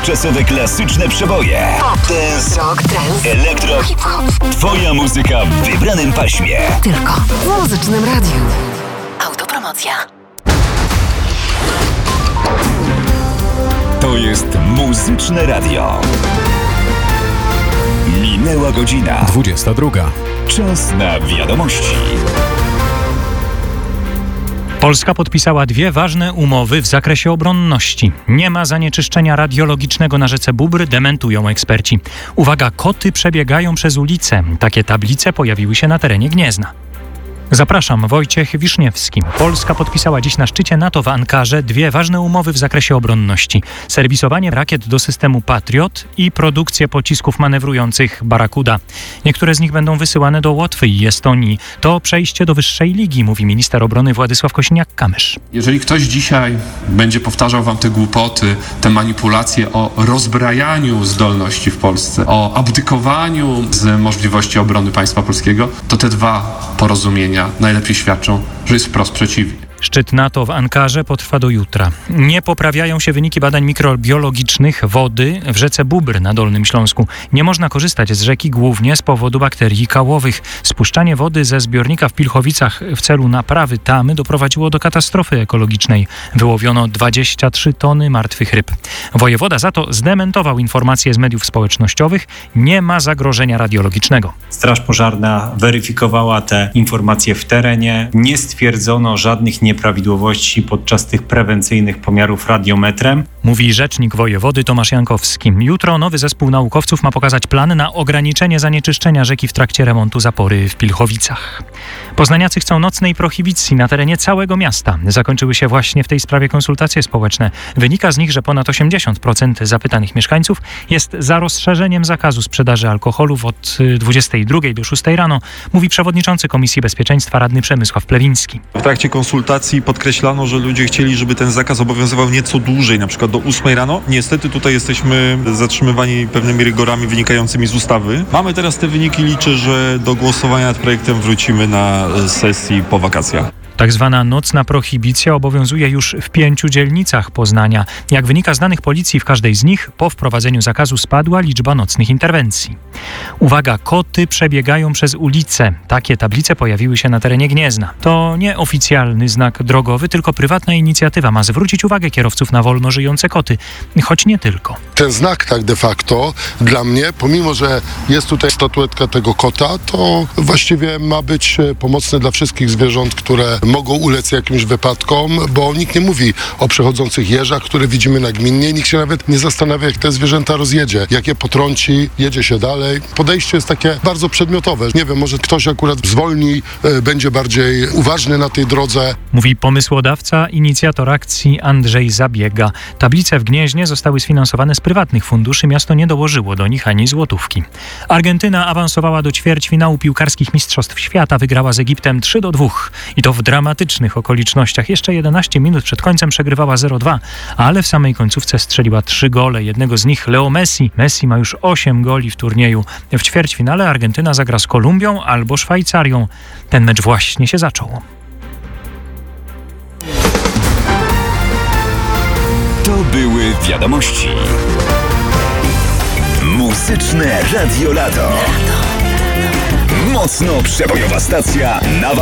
dotychczasowe klasyczne przeboje. Dance, rock, trance, elektro, hip-hop. Twoja muzyka w wybranym paśmie. Tylko w Muzycznym Radiu. Autopromocja. To jest Muzyczne Radio. Minęła godzina 22. Czas na wiadomości. Polska podpisała 2 ważne umowy w zakresie obronności. Nie ma zanieczyszczenia radiologicznego na rzece Bóbr, dementują eksperci. Uwaga, koty przebiegają przez ulicę. Takie tablice pojawiły się na terenie Gniezna. Zapraszam, Wojciech Wiszniewski. Polska podpisała dziś na szczycie NATO w Ankarze 2 ważne umowy w zakresie obronności. Serwisowanie rakiet do systemu Patriot i produkcję pocisków manewrujących Barakuda. Niektóre z nich będą wysyłane do Łotwy i Estonii. To przejście do wyższej ligi, mówi minister obrony Władysław Kosiniak-Kamysz. Jeżeli ktoś dzisiaj będzie powtarzał wam te głupoty, te manipulacje o rozbrajaniu zdolności w Polsce, o abdykowaniu z możliwości obrony państwa polskiego, to te 2 porozumienia najlepiej świadczą, że jest wprost przeciwnie. Szczyt NATO w Ankarze potrwa do jutra. Nie poprawiają się wyniki badań mikrobiologicznych wody w rzece Bóbr na Dolnym Śląsku. Nie można korzystać z rzeki głównie z powodu bakterii kałowych. Spuszczanie wody ze zbiornika w Pilchowicach w celu naprawy tamy doprowadziło do katastrofy ekologicznej. Wyłowiono 23 tony martwych ryb. Wojewoda za to zdementował informacje z mediów społecznościowych. Nie ma zagrożenia radiologicznego. Straż Pożarna weryfikowała te informacje w terenie. Nie stwierdzono żadnych nieprawidłowości podczas tych prewencyjnych pomiarów radiometrem. Mówi rzecznik wojewody Tomasz Jankowski. Jutro nowy zespół naukowców ma pokazać plan na ograniczenie zanieczyszczenia rzeki w trakcie remontu zapory w Pilchowicach. Poznaniacy chcą nocnej prohibicji na terenie całego miasta. Zakończyły się właśnie w tej sprawie konsultacje społeczne. Wynika z nich, że ponad 80% zapytanych mieszkańców jest za rozszerzeniem zakazu sprzedaży alkoholu od 22 do 6 rano, mówi przewodniczący Komisji Bezpieczeństwa radny Przemysław Plewiński. W trakcie konsultacji podkreślano, że ludzie chcieli, żeby ten zakaz obowiązywał nieco dłużej, na przykład do 8 rano. Niestety tutaj jesteśmy zatrzymywani pewnymi rygorami wynikającymi z ustawy. Mamy teraz te wyniki, liczę, że do głosowania nad projektem wrócimy na sesji po wakacjach. Tak zwana nocna prohibicja obowiązuje już w 5 dzielnicach Poznania. Jak wynika z danych policji, w każdej z nich po wprowadzeniu zakazu spadła liczba nocnych interwencji. Uwaga, koty przebiegają przez ulicę. Takie tablice pojawiły się na terenie Gniezna. To nie oficjalny znak drogowy, tylko prywatna inicjatywa ma zwrócić uwagę kierowców na wolno żyjące koty. Choć nie tylko. Ten znak tak de facto dla mnie, pomimo że jest tutaj statuetka tego kota, to właściwie ma być pomocny dla wszystkich zwierząt, które mogą ulec jakimś wypadkom, bo nikt nie mówi o przechodzących jeżach, które widzimy nagminnie. Nikt się nawet nie zastanawia, jak te zwierzęta rozjedzie, jak je potrąci, jedzie się dalej. Podejście jest takie bardzo przedmiotowe. Nie wiem, może ktoś akurat zwolni, będzie bardziej uważny na tej drodze. Mówi pomysłodawca, inicjator akcji Andrzej Zabiega. Tablice w Gnieźnie zostały sfinansowane z prywatnych funduszy. Miasto nie dołożyło do nich ani złotówki. Argentyna awansowała do ćwierćfinału piłkarskich Mistrzostw Świata. Wygrała z Egiptem 3-2. I to w dramatycznych okolicznościach. Jeszcze 11 minut przed końcem przegrywała 0-2, ale w samej końcówce strzeliła 3 gole. Jednego z nich Leo Messi. Messi ma już 8 goli w turnieju. W ćwierćfinale Argentyna zagra z Kolumbią albo Szwajcarią. Ten mecz właśnie się zaczął. To były wiadomości. Muzyczne Radio Lato. Mocno przebojowa stacja na